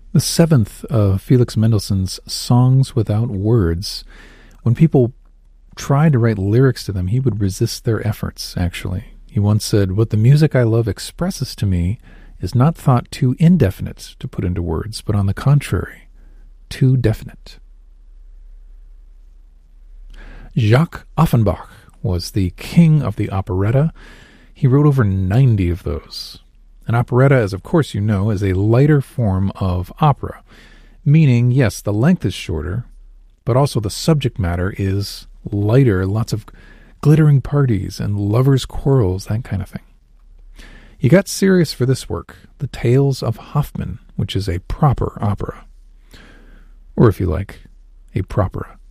The seventh of Felix Mendelssohn's Songs Without Words. When people tried to write lyrics to them, he would resist their efforts, actually. He once said, "What the music I love expresses to me is not thought too indefinite to put into words, but on the contrary, too definite." Jacques Offenbach was the king of the operetta. He wrote over 90 of those. An operetta, as of course you know, is a lighter form of opera, meaning, yes, the length is shorter, but also the subject matter is lighter, lots of glittering parties and lovers' quarrels, that kind of thing. He got serious for this work, The Tales of Hoffmann, which is a proper opera. Or if you like, a propera.